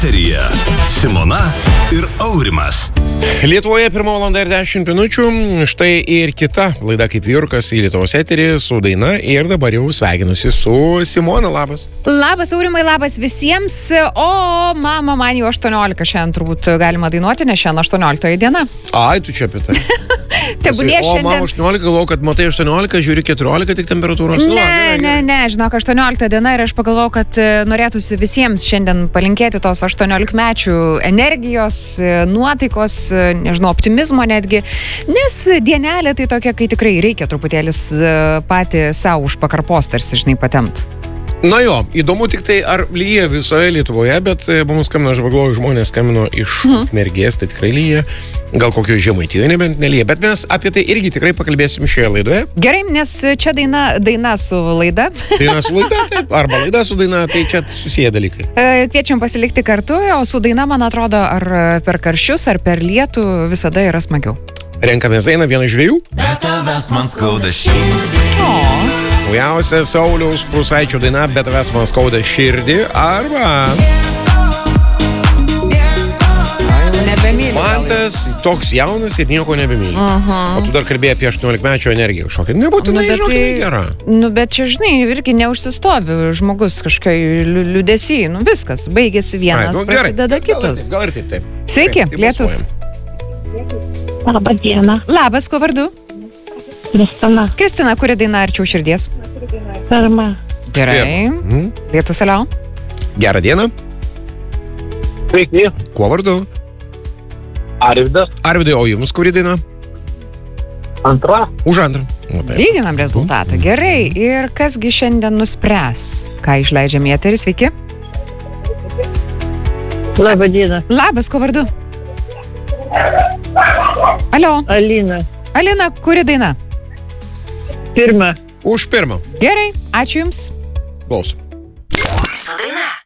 Eteryje Simona ir Aurimas. Lietuvoje 1 valanda ir 10 minučių. Štai ir kita laida kaip Vyrkas į Lietuvos eterį su daina. Ir dabar jau sveikinusi su Simona. Labas. Labas, Aurimai, labas visiems. O, mama, man jau 18 šiandien turbūt galima dainuoti, nes šiandien 18 diena. Ai, tu čia apie tai. Tebūnie šiandien. O, mama 18, galvoju, kad matai 18, žiūri 14 tik temperatūros. Ne, žinok, 18 diena ir aš pagalvojau, kad norėtųsi visiems šiandien palinkėti tos 18-mečių energijos, nuotaikos, nežinau, optimizmo netgi, nes dienelė tai tokia, kai tikrai reikia truputėlis patį savo už pakarpos tarsi, žinai, patempt. Na jo, įdomu tik tai, ar lyja visoje Lietuvoje, bet mums skambino, aš pagalvoju, žmonės skambino iš Ukmergės, tai tikrai lyja. Gal kokio Žemaitijoje nebent nelyja, bet mes apie tai irgi tikrai pakalbėsim šioje laidoje. Gerai, nes čia daina su laida. Daina su laida, taip, arba laida su daina, tai čia susiję dalykai. Kviečiam pasilikti kartu, o su daina, man atrodo, ar per karščius, ar per lietų visada yra smagiau. Renkamės dainą, vieną iš dviejų. Bet tavęs man skauda širdį. Naujausia Sauliaus Prūsaičio daina, bet tavęs man skauda širdį, arba... Mantas toks jaunas ir nieko nebemyli. O tu dar kalbėjai apie 18-mečio energiją kažkokią. Nebūtinai, žinokit, gera. Bet čia, žinai, irgi neužsistovi žmogus kažkai liūdesį. Viskas, baigėsi vienas, prasideda kitas. Gal ir taip. Sveiki, Lietus. Labą dieną. Labas, kuo vardu? Kristina. Kristina, kuri daina arčiau širdies? Pirma. Gerai. Lietus, aliau. Gerą dieną. Sveiki. Kuo vardu? Arvydas. Arvydai, o jums kuri daina? Antra. Už antrą. Lyginam rezultatą. Gerai. Ir kasgi šiandien nuspręs, ką išleidžiam į eterį? Sveiki. Labą dieną. Labas, kuo vardu? Alio. Alina. Alina, kuri daina? Pirma. Už pirmą. Gerai, ačiū Jums. Klausom. Su daina.